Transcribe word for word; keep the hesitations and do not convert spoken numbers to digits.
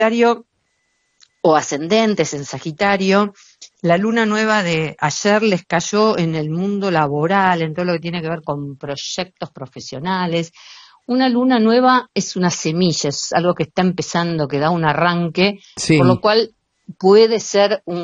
Sagitario o ascendentes en Sagitario, la luna nueva de ayer les cayó en el mundo laboral, en todo lo que tiene que ver con proyectos profesionales. Una luna nueva es una semilla, es algo que está empezando, que da un arranque, Sí. por lo cual puede ser un